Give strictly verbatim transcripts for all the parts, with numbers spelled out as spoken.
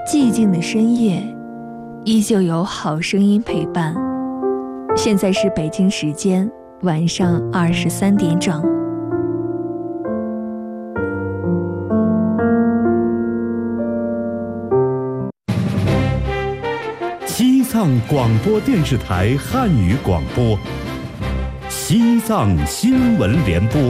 寂静的深夜，依旧有好声音陪伴。现在是北京时间晚上二十三点整。 西藏广播电视台汉语广播，西藏新闻联播。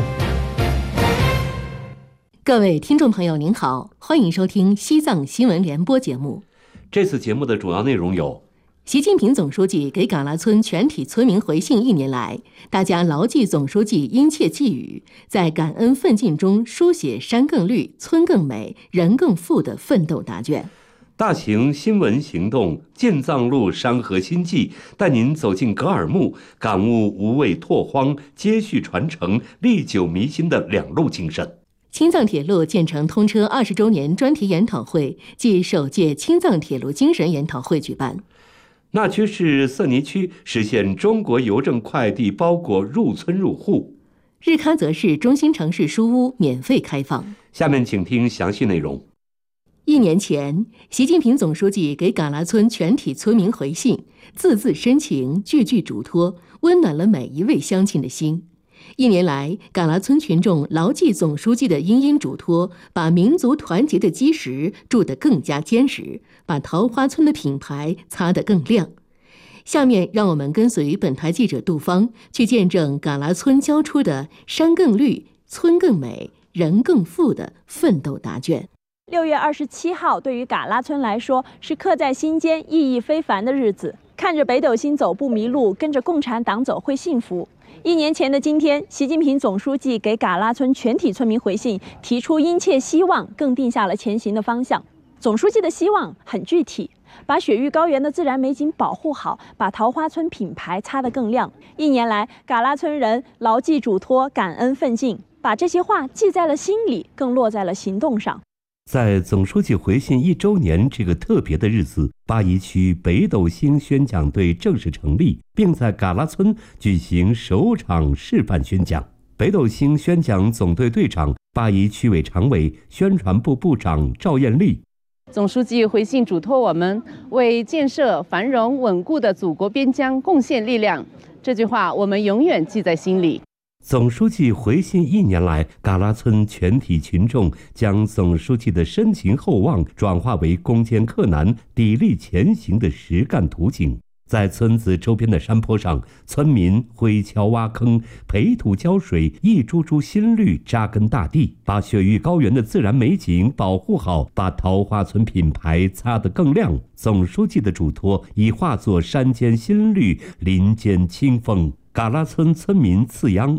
各位听众朋友您好，欢迎收听西藏新闻联播节目。 这次节目的主要内容有： 习近平总书记给嘎拉村全体村民回信一年来，大家牢记总书记殷切寄语，在感恩奋进中书写山更绿、村更美、人更富的奋斗答卷。 大型新闻行动建藏路山河新纪，带您走进格尔木，感悟无畏拓荒、接续传承、历久弥新的两路精神。 青藏铁路建成通车二十周年专题研讨会暨首届青藏铁路精神研讨会举办。 纳曲市色尼区实现中国邮政快递包裹入村入户。 日喀则市中心城市书屋免费开放。 下面请听详细内容。 一年前，习近平总书记给嘎拉村全体村民回信，字字深情，句句嘱托，温暖了每一位乡亲的心。一年来，嘎拉村群众牢记总书记的殷殷嘱托，把民族团结的基石筑得更加坚实，把桃花村的品牌擦得更亮。下面让我们跟随本台记者杜芳去见证嘎拉村交出的山更绿、村更美、人更富的奋斗答卷。 六月二十七号对于嘎拉村来说是刻在心间、意义非凡的日子。看着北斗星走不迷路，跟着共产党走会幸福。一年前的今天，习近平总书记给嘎拉村全体村民回信，提出殷切希望，更定下了前行的方向。总书记的希望很具体，把雪域高原的自然美景保护好，把桃花村品牌擦得更亮。一年来，嘎拉村人牢记嘱托，感恩奋进，把这些话记在了心里，更落在了行动上。 在总书记回信一周年这个特别的日子，巴宜区北斗星宣讲队正式成立，并在嘎拉村举行首场示范宣讲。北斗星宣讲总队队长、巴宜区委常委、宣传部部长赵艳丽。 总书记回信嘱托我们为建设繁荣稳固的祖国边疆贡献力量，这句话我们永远记在心里。 总书记回信一年来，嘎拉村全体群众将总书记的深情厚望转化为攻坚克难、砥砺前行的实干图景。在村子周边的山坡上，村民灰锹挖坑，培土浇水，一株株新绿扎根大地，把雪域高原的自然美景保护好，把桃花村品牌擦得更亮。总书记的嘱托已化作山间新绿，林间清风。嘎拉村村民次央。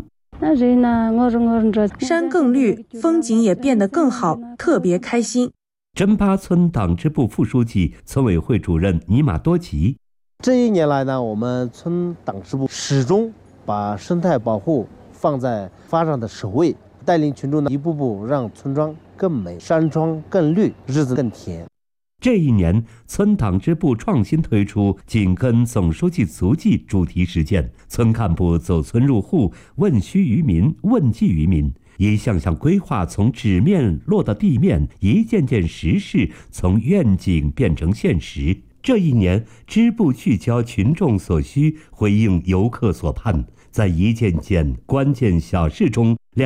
山更绿，风景也变得更好，特别开心。 真巴村党支部副书记、村委会主任尼玛多吉。 这一年来呢，我们村党支部始终把生态保护放在发展的首位，带领群众呢一步步让村庄更美，山庄更绿，日子更甜。 这一年，村党支部创新推出紧跟总书记足迹主题实践，村干部走村入户，问需于民，问计于民，一项项规划从纸面落到地面，一件件实事从愿景变成现实。这一年，支部聚焦群众所需，回应游客所盼，在一件件关键小事中